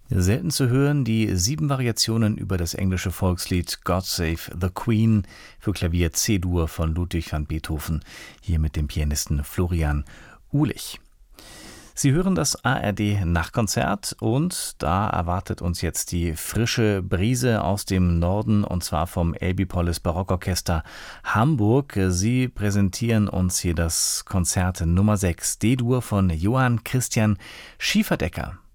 Selten zu hören die 7 Variationen über das englische Volkslied God Save the Queen für Klavier C-Dur von Ludwig van Beethoven, hier mit dem Pianisten Florian Uhlich. Sie hören das ARD-Nachtkonzert und da erwartet uns jetzt die frische Brise aus dem Norden und zwar vom Elbipolis Barockorchester Hamburg. Sie präsentieren uns hier das Konzert Nummer 6 D-Dur von Johann Christian Schieferdecker.